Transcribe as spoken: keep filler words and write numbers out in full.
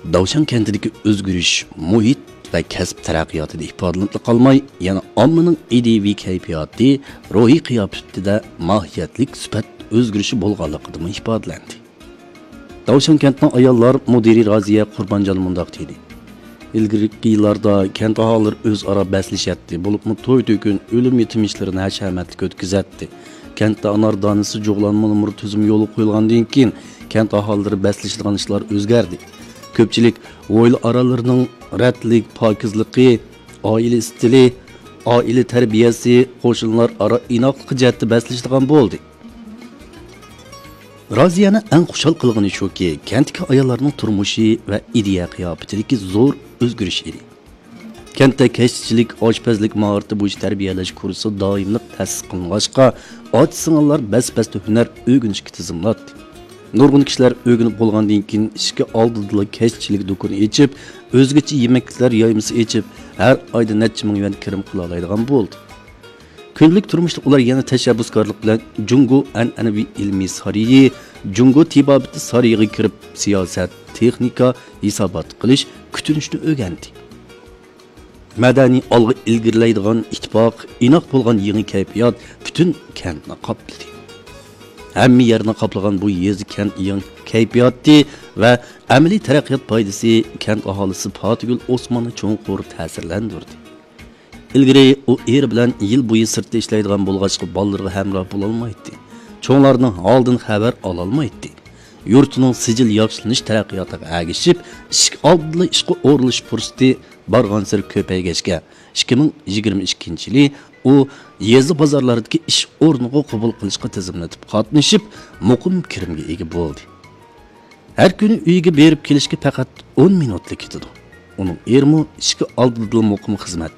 Davşan kentidagi o'zgarish, muhit va kasb taraqqiyotida ifodalanib qolmay, yana ommaning ideviy kayfiyati, ruhiy qiyofatida mohiyatlik sifat o'zgarishi bo'lganligida ifodalandi. Davşan kentning ayollar mudiri Raziya Qurbanjon mundoq dedi. İlgirki yillarda kent aholilari o'zaro baslishatdi, bo'libmi to'y to'kun o'lim yetim ishlarini hashamatli o'tkazatdi. Kentda anar donasi jo'g'lanma tuzum yo'li qo'yilgandan keyin kent aholilari baslashadigan ishlar o'zgardi. Ko'pchilik oila oralarining ratlik, pokizligi, oila stili, oila tarbiyasi, qo'shnilar aro inoqlik jihatda baslashadigan bo'ldi. Raziyani eng xushal qilgani shuki, kentdagi ayollarning turmushi va ideya qiyofatidagi zo'r o'zgarish edi. Kentda kashchilik, oshpazlik mahorati bo'yicha tarbiyalash kursi doimlik ta'sis qilinishqa, och singillar bas-basta hunar o'rganishga tizimladi. Nurg'un kishilar o'rganib bo'lgandan keyin ishga oldida kashchilik do'koni ochib, o'zgacha yemeklar yoymasi ochib, har oyda necha ming yuan kirim qila oladigan bo'ldi. Kunlik turmushda ular yana tashabbuskorlik bilan Jungo an'anaviy ilmiy sariyi, Jungo tibobati sariyiga kirib, siyosat, texnika, hisobot qilish, kutunishni o'rgandi. Madaniy olg'a ilgirlaydigan ittifoq, inoq bo'lgan yangi kayfiyat butun kentni qopladi. Hamma yerni qoplagan bu yezi kent yangi kayfiyati va amaliy taraqqiyot foydasi kent aholisi Fatgul Osmonni cho'nqur ta'sirlantirdi. İlgari u er bilan yil bo'yi sirtda ishlaydigan bo'lg'achqa bolalarga hamroh bo'la olmaydi. Cho'nglarning holdan xabar ola olmaydi. Yurtining sijil yaxshilanish taraqqiyotiga agishib, ish oldida ishga o'rilish fursati bargan sir ko'paygachga ikki ming yigirma ikkinchi yili u yezi bozorlaridagi ish o'rniga qabul qilishga tizimlatib qatnashib, muqim kirimga ega bo'ldi. Har kuni uyiga berib kelishga faqat o'n minutlik ketadi. Uning ermi ishga oldida muqim xizmat